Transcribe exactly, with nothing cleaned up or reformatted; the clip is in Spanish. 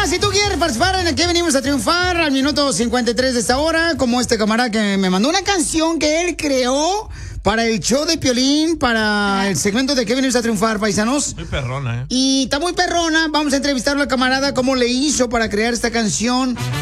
si tú quieres participar en el que venimos a triunfar al minuto cincuenta y tres de esta hora, como este camarada que me mandó una canción que él creó para el show de Piolín, para el segmento de que venimos a triunfar, paisanos. Muy perrona, ¿eh? Y está muy perrona. Vamos a entrevistarlo al camarada, cómo le hizo para crear esta canción.